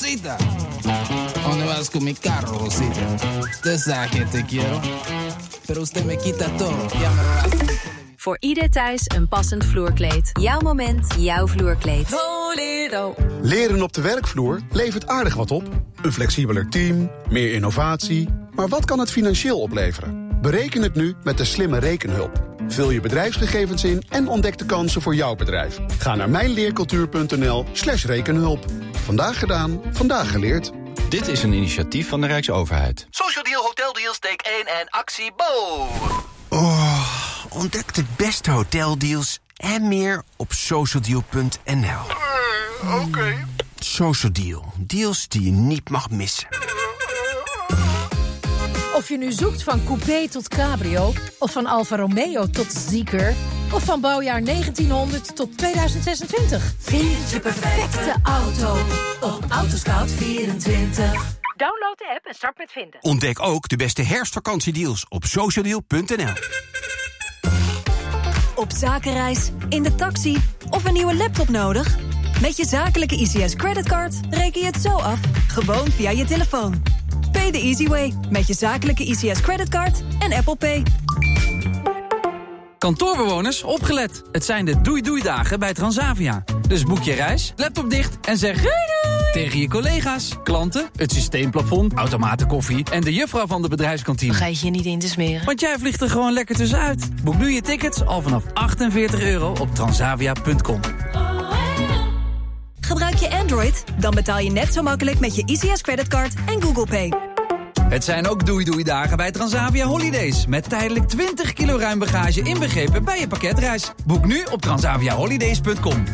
Rosita. ¿Dónde vas con mi carro, Rosita? Usted sabe que te quiero. Pero usted me quita todo. Ya me robaste. Voor ieder thuis een passend vloerkleed. Jouw moment, jouw vloerkleed. Volero. Leren op de werkvloer levert aardig wat op. Een flexibeler team, meer innovatie. Maar wat kan het financieel opleveren? Bereken het nu met de slimme rekenhulp. Vul je bedrijfsgegevens in en ontdek de kansen voor jouw bedrijf. Ga naar mijnleercultuur.nl/rekenhulp. Vandaag gedaan, vandaag geleerd. Dit is een initiatief van de Rijksoverheid. Social Deal, Hotel Deals, take 1 en actie Bo. Ontdek de beste hoteldeals en meer op socialdeal.nl. Oké. Social Deal. Deals die je niet mag missen. Of je nu zoekt van coupé tot cabrio, of van Alfa Romeo tot Zeekr, of van bouwjaar 1900 tot 2026. Vind je perfecte auto op Autoscout24. Download de app en start met vinden. Ontdek ook de beste herfstvakantiedeals op socialdeal.nl. Op zakenreis, in de taxi of een nieuwe laptop nodig? Met je zakelijke ICS creditcard reken je het zo af. Gewoon via je telefoon. Pay the easy way met je zakelijke ICS creditcard en Apple Pay. Kantoorbewoners, opgelet. Het zijn de doei-doei-dagen bij Transavia. Dus boek je reis, laptop dicht en zeg doei doei tegen je collega's, klanten, het systeemplafond, automatenkoffie en de juffrouw van de bedrijfskantine. Vergeet je niet in te smeren. Want jij vliegt er gewoon lekker tussenuit. Boek nu je tickets al vanaf €48 op transavia.com. Gebruik je Android? Dan betaal je net zo makkelijk met je ICS creditcard en Google Pay. Het zijn ook doei-doei-dagen bij Transavia Holidays. Met tijdelijk 20 kilo ruim bagage inbegrepen bij je pakketreis. Boek nu op transaviaholidays.com.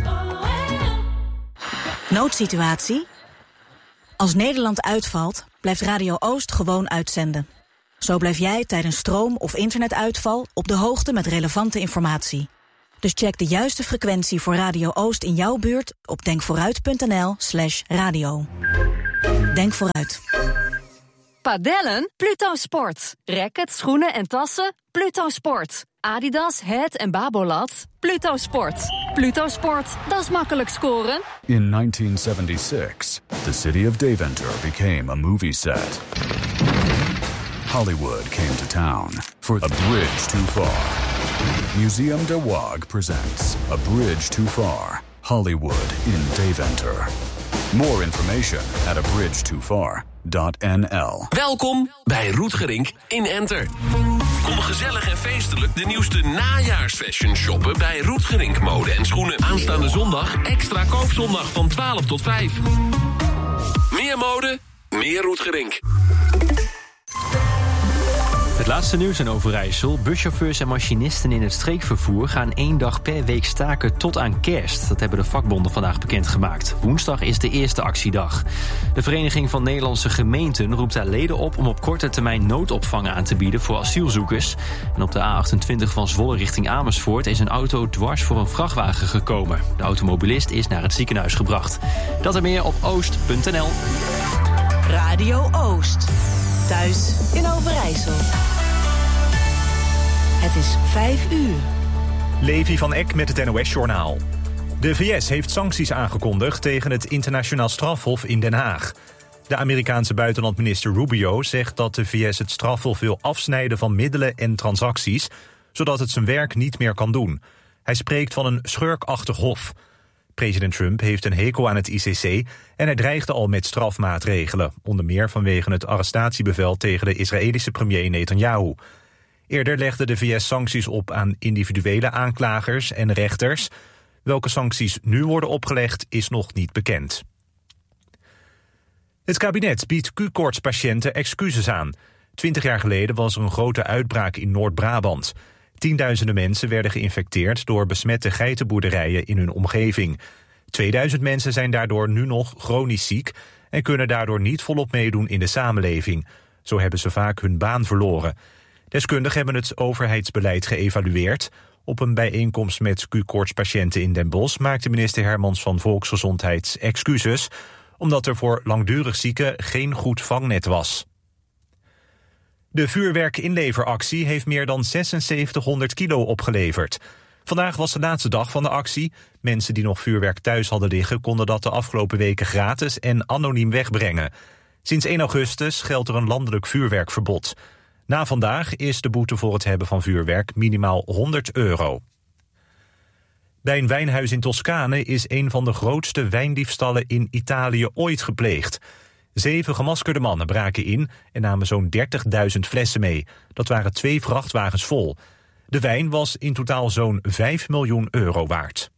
Noodsituatie? Als Nederland uitvalt, blijft Radio Oost gewoon uitzenden. Zo blijf jij tijdens stroom- of internetuitval op de hoogte met relevante informatie. Dus check de juiste frequentie voor Radio Oost in jouw buurt op denkvooruit.nl/radio. Denk vooruit. Padellen? Pluto Sport. Rackets, schoenen en tassen? Pluto Sport. Adidas, Head en Babolat? Pluto Sport. Pluto Sport, dat is makkelijk scoren. In 1976, the city of Deventer became a movie set. Hollywood came to town for A Bridge Too Far. Museum de Waag presents A Bridge Too Far, Hollywood in Deventer. More information at abridgetofar.nl. Welkom bij Roetgerink in Enter. Kom gezellig en feestelijk de nieuwste najaarsfashion shoppen bij Roetgerink Mode en Schoenen. Aanstaande zondag extra koopzondag van 12 tot 5. Meer mode, meer Roetgerink. Het laatste nieuws in Overijssel. Buschauffeurs en machinisten in het streekvervoer gaan 1 dag per week staken tot aan kerst. Dat hebben de vakbonden vandaag bekendgemaakt. Woensdag is de eerste actiedag. De Vereniging van Nederlandse Gemeenten roept haar leden op om op korte termijn noodopvang aan te bieden voor asielzoekers. En op de A28 van Zwolle richting Amersfoort is een auto dwars voor een vrachtwagen gekomen. De automobilist is naar het ziekenhuis gebracht. Dat en meer op oost.nl. Radio Oost. Thuis in Overijssel. Het is 5 uur. Levi van Eck met het NOS-journaal. De VS heeft sancties aangekondigd tegen het internationaal strafhof in Den Haag. De Amerikaanse buitenlandminister Rubio zegt dat de VS het strafhof wil afsnijden van middelen en transacties, zodat het zijn werk niet meer kan doen. Hij spreekt van een schurkachtig hof. President Trump heeft een hekel aan het ICC en hij dreigde al met strafmaatregelen, onder meer vanwege het arrestatiebevel tegen de Israëlische premier Netanyahu. Eerder legde de VS sancties op aan individuele aanklagers en rechters. Welke sancties nu worden opgelegd is nog niet bekend. Het kabinet biedt Q-koortspatiënten excuses aan. 20 jaar geleden was er een grote uitbraak in Noord-Brabant. Tienduizenden mensen werden geïnfecteerd door besmette geitenboerderijen in hun omgeving. 2000 mensen zijn daardoor nu nog chronisch ziek en kunnen daardoor niet volop meedoen in de samenleving. Zo hebben ze vaak hun baan verloren. Deskundigen hebben het overheidsbeleid geëvalueerd. Op een bijeenkomst met Q-koortspatiënten in Den Bosch maakte minister Hermans van Volksgezondheid excuses, omdat er voor langdurig zieken geen goed vangnet was. De vuurwerkinleveractie heeft meer dan 7600 kilo opgeleverd. Vandaag was de laatste dag van de actie. Mensen die nog vuurwerk thuis hadden liggen konden dat de afgelopen weken gratis en anoniem wegbrengen. Sinds 1 augustus geldt er een landelijk vuurwerkverbod. Na vandaag is de boete voor het hebben van vuurwerk minimaal €100. Bij een wijnhuis in Toscane is een van de grootste wijndiefstallen in Italië ooit gepleegd. 7 gemaskerde mannen braken in en namen zo'n 30.000 flessen mee. Dat waren 2 vrachtwagens vol. De wijn was in totaal zo'n €5 miljoen waard.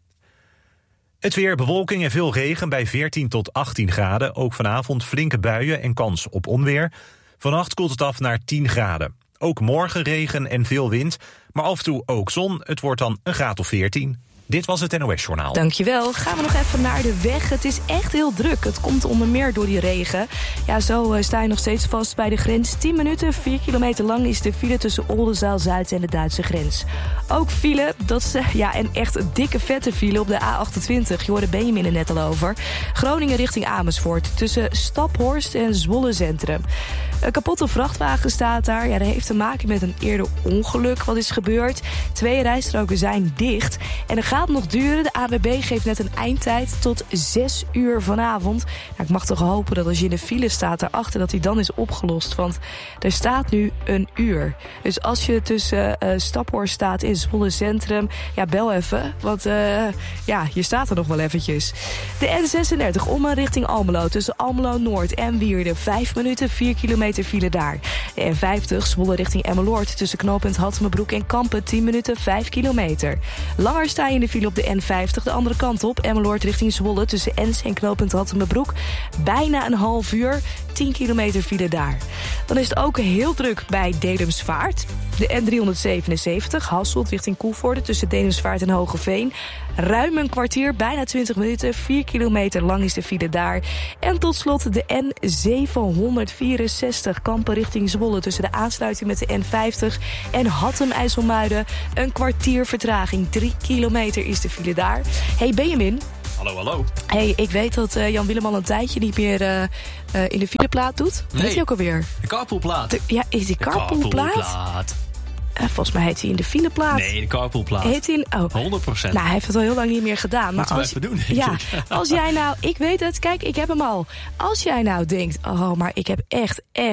Het weer, bewolking en veel regen bij 14 tot 18 graden. Ook vanavond flinke buien en kans op onweer. Vannacht koelt het af naar 10 graden. Ook morgen regen en veel wind, maar af en toe ook zon. Het wordt dan een graad of 14. Dit was het NOS-journaal. Dankjewel. Gaan we nog even naar de weg. Het is echt heel druk. Het komt onder meer door die regen. Ja, zo sta je nog steeds vast bij de grens. 10 minuten, 4 kilometer lang is de file tussen Oldenzaal-Zuid en de Duitse grens. Ook file, dat is een echt dikke vette file op de A28. Je hoorde Benjamin er net al over. Groningen richting Amersfoort. Tussen Staphorst en Zwolle Centrum. Een kapotte vrachtwagen staat daar. Ja, dat heeft te maken met een eerder ongeluk wat is gebeurd. 2 rijstroken zijn dicht. En er gaat nog duren. De AWB geeft net een eindtijd tot 6 uur vanavond. Nou, ik mag toch hopen dat als je in de file staat daarachter dat die dan is opgelost. Want er staat nu een uur. Dus als je tussen Staphorst staat in Zwolle Centrum, ja, bel even. Want je staat er nog wel eventjes. De N36 om richting Almelo. Tussen Almelo Noord en Wierden. 5 minuten, 4 kilometer file daar. De N50 Zwolle richting Emmeloord. Tussen knooppunt Hattemerbroek en Kampen. 10 minuten, 5 kilometer. Langer sta je in de file op de N50 de andere kant op. Emmeloord richting Zwolle tussen Ens en knooppunt Hattemerbroek. Bijna een half uur, 10 kilometer file daar. Dan is het ook heel druk bij Dedemsvaart. De N377 Hasselt richting Koevoorde tussen Dedemsvaart en Hogeveen. Ruim een kwartier, bijna 20 minuten, 4 kilometer lang is de file daar. En tot slot de N764 Kampen richting Zwolle tussen de aansluiting met de N50 en Hattem-IJsselmuiden. Een kwartier vertraging, 3 kilometer is de file daar. Hey Benjamin. Hallo. Hey, ik weet dat Jan Willem al een tijdje niet meer in de fileplaat doet. Nee. Weet hij ook alweer? De carpoolplaat. Is die carpoolplaat? Volgens mij heet hij in de fileplaat. Nee, de carpoolplaat. Heet hij 100%. Nou, hij heeft het al heel lang niet meer gedaan. Moeten maar we even doen, denk ik. Als jij nou, ik weet het, kijk, ik heb hem al. Als jij nou denkt, maar ik heb echt